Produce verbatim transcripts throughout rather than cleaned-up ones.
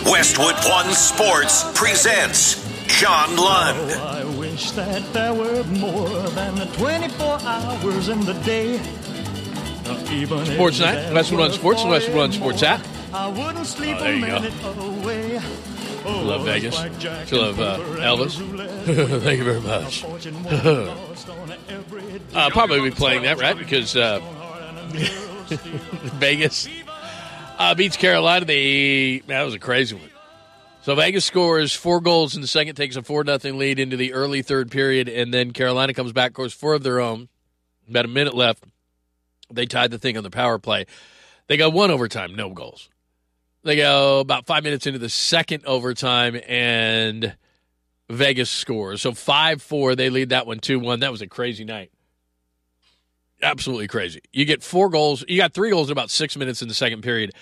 Westwood One Sports presents John Lund. Oh, I wish that there were more than the twenty-four hours in the day. Even Sports Night, Westwood One Sports, and Westwood One Sports app. I wouldn't sleep Oh, there you a go. minute away. Oh, Love Vegas. blackjack You love and uh, poker and Elvis. roulette. Thank you very much. A fortune won't be lost on every day. I'll probably be playing that, right? Because uh, Vegas uh, beats Carolina. They, that was a crazy one. So Vegas scores four goals in the second, takes a four nothing lead into the early third period, and then Carolina comes back, scores four of their own. About a minute left. They tied the thing on the power play. They got one overtime, no goals. They go about five minutes into the second overtime, and Vegas scores. So five four, they lead that one two one. That was a crazy night. Absolutely crazy. You get four goals. You got three goals in about six minutes in the second period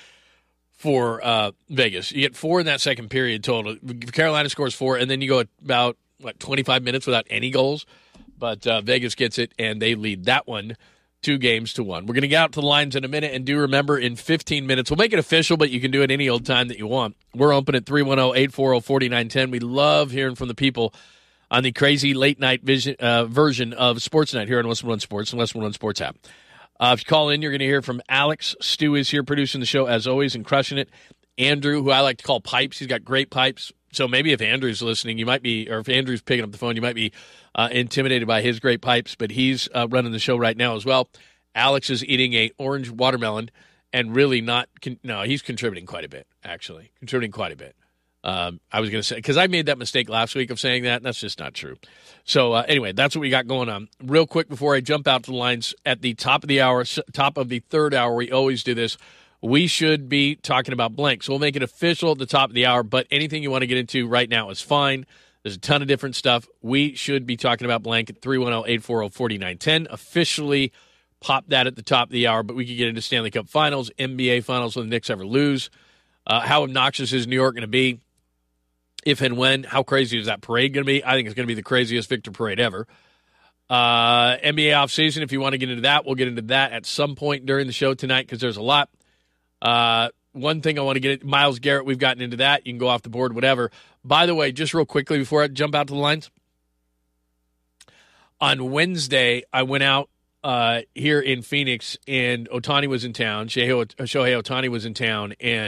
for uh, Vegas. You get four in that second period total. Carolina scores four, and then you go about, what, twenty-five minutes without any goals. But uh, Vegas gets it, and they lead that one two games to one. We're going to get out to the lines in a minute, and do remember, in fifteen minutes, we'll make it official, but you can do it any old time that you want. We're open at three one zero, eight four zero, four nine one zero. We love hearing from the people on the crazy late-night vision, uh, version of Sports Night here on Westwood One Sports and Westwood One Sports app. Uh, if you call in, you're going to hear from Alex. Stu is here producing the show, as always, and crushing it. Andrew, who I like to call Pipes. He's got great pipes. So maybe if Andrew's listening, you might be, or if Andrew's picking up the phone, you might be uh, intimidated by his great pipes, but he's uh, running the show right now as well. Alex is eating a orange watermelon and really not con- – no, he's contributing quite a bit, actually. Contributing quite a bit. Um, I was going to say – because I made that mistake last week of saying that, and that's just not true. So, uh, anyway, that's what we got going on. Real quick before I jump out to the lines, at the top of the hour, top of the third hour, we always do this. We should be talking about blank. So we'll make it official at the top of the hour, but anything you want to get into right now is fine. There's a ton of different stuff. We should be talking about blank at three one zero, eight four zero, four nine one zero. Officially pop that at the top of the hour, but we could get into Stanley Cup Finals, N B A Finals when the Knicks ever lose. Uh, how obnoxious is New York going to be? If and when. How crazy is that parade going to be? I think it's going to be the craziest Victor parade ever. Uh, N B A offseason, if you want to get into that, we'll get into that at some point during the show tonight because there's a lot. Uh, one thing I want to get at, Myles Garrett, we've gotten into that. You can go off the board, whatever. By the way, just real quickly before I jump out to the lines, on Wednesday, I went out uh, here in Phoenix, and Ohtani was in town. Shohei Shohei Ohtani was in town, and